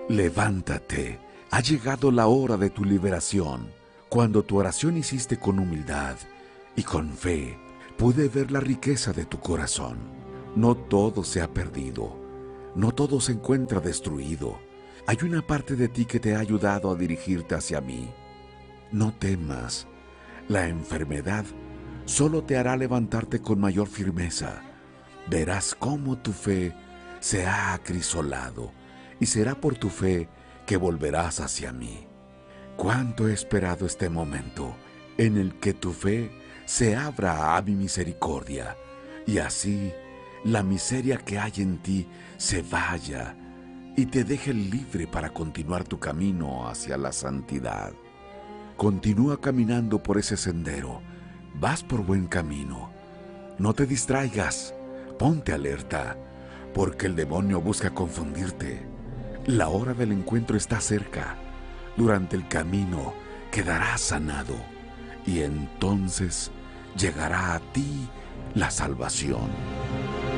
Levántate, ha llegado la hora de tu liberación. Cuando tu oración hiciste con humildad y con fe, pude ver la riqueza de tu corazón. No todo se ha perdido, no todo se encuentra destruido. Hay una parte de ti que te ha ayudado a dirigirte hacia mí. No temas, la enfermedad solo te hará levantarte con mayor firmeza. Verás cómo tu fe se ha acrisolado y será por tu fe que volverás hacia mí. Cuánto he esperado este momento en el que tu fe se abra a mi misericordia y así la miseria que hay en ti se vaya y te deje libre para continuar tu camino hacia la santidad. Continúa caminando por ese sendero, vas por buen camino. No te distraigas, ponte alerta, porque el demonio busca confundirte. La hora del encuentro está cerca. Durante el camino quedarás sanado y entonces llegará a ti la salvación.